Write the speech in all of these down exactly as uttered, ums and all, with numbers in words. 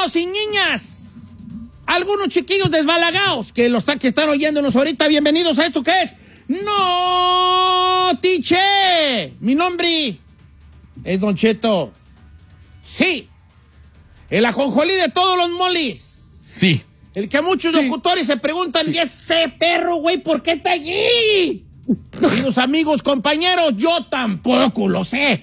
niños y niñas, algunos chiquillos desbalagados que, los que están oyéndonos ahorita, bienvenidos a esto que es Notiche. Mi nombre es Don Cheto. Sí, el ajonjolí de todos los molis. Sí. El que muchos sí. locutores se preguntan, sí. ¿y ese perro, güey, por qué está allí? Queridos amigos, compañeros, yo tampoco lo sé.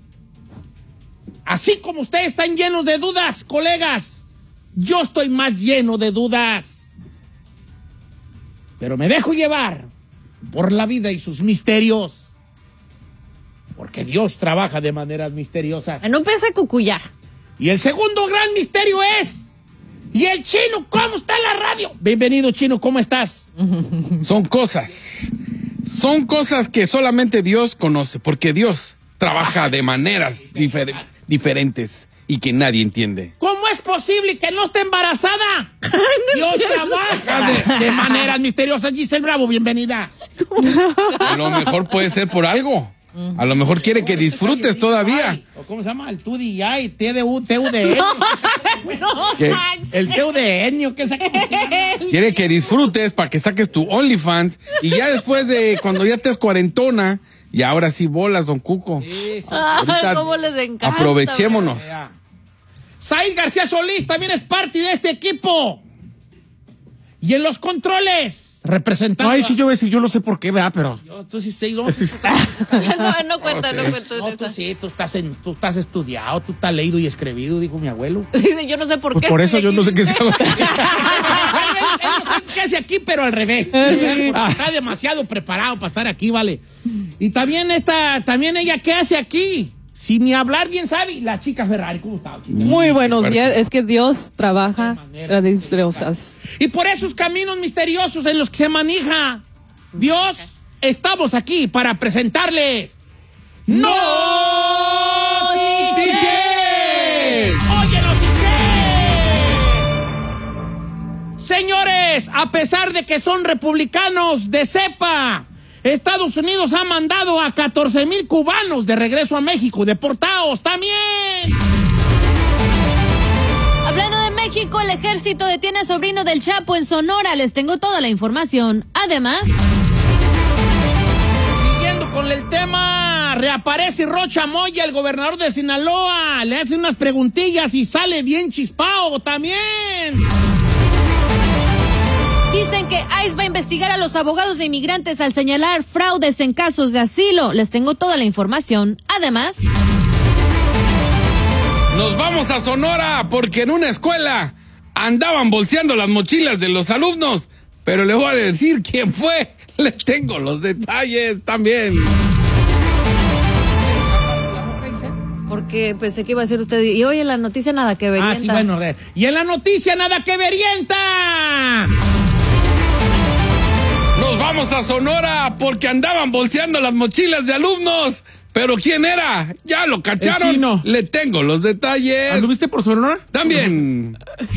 Así como ustedes están llenos de dudas, colegas, yo estoy más lleno de dudas. Pero me dejo llevar por la vida y sus misterios. Porque Dios trabaja de maneras misteriosas. No empieza a cucuyar. Y el segundo gran misterio es... ¿Y el Chino? ¿Cómo está la radio? Bienvenido, Chino, ¿cómo estás? Son cosas. Son cosas que solamente Dios conoce, porque Dios trabaja de maneras difer- diferentes y que nadie entiende. ¿Cómo es posible que no esté embarazada? Dios trabaja de, de maneras misteriosas. Giselle Bravo, bienvenida. A lo mejor puede ser por algo. A lo mejor quiere que disfrutes todavía. ¿O cómo se llama? El T D I, T D U, T U D N. ¿Qué? El T U D N, ¿qué es aquí? Quiere que disfrutes para que saques tu OnlyFans y ya después de cuando ya te es cuarentona y ahora sí bolas, don Cuco. Sí, sí. Ah, ¿cómo les encanta? Aprovechémonos. Said García Solís también es parte de este equipo. Y en los controles, representando. Ay, sí, yo voy a decir, yo no sé por qué, ¿verdad? Pero. Yo, tú sí sé, no. No, no cuenta, no cuenta. No, tú sí, tú estás, en, tú estás estudiado, tú estás leído y escribido, dijo mi abuelo. Yo no sé por Pues qué. por eso yo aquí. no sé qué se él, él no sé qué hace aquí, pero al revés. Porque está demasiado preparado para estar aquí, vale. Y también esta, también ella, ¿qué hace aquí? Sin ni hablar bien sabe, la chica Ferrari, ¿cómo está? Muy buenos días, es que Dios trabaja manera las misteriosas. Y por esos caminos misteriosos en los que se maneja Dios, estamos aquí para presentarles ¡No! ¡Notiche! ¡Oye, Notiche! Señores, a pesar de que son republicanos de cepa, Estados Unidos ha mandado a catorce mil cubanos de regreso a México, deportados también. Hablando de México, el ejército detiene a sobrino del Chapo en Sonora. Les tengo toda la información. Además, siguiendo con el tema, reaparece Rocha Moya, el gobernador de Sinaloa. Le hace unas preguntillas y sale bien chispao también. dicen que ICE va a investigar a los abogados de inmigrantes al señalar fraudes en casos de asilo. Les tengo toda la información. Además, nos vamos a Sonora porque en una escuela andaban bolseando las mochilas de los alumnos, pero le voy a decir quién fue. Les tengo los detalles también. porque pensé que iba a decir usted, y hoy en la noticia nada que verienta. Ah, sí, bueno, y en la noticia nada que verienta. Nos vamos a Sonora porque andaban bolseando las mochilas de alumnos. ¿Pero quién era? ¿Ya lo cacharon? El Chino. Le tengo los detalles. ¿Anduviste por Sonora? También.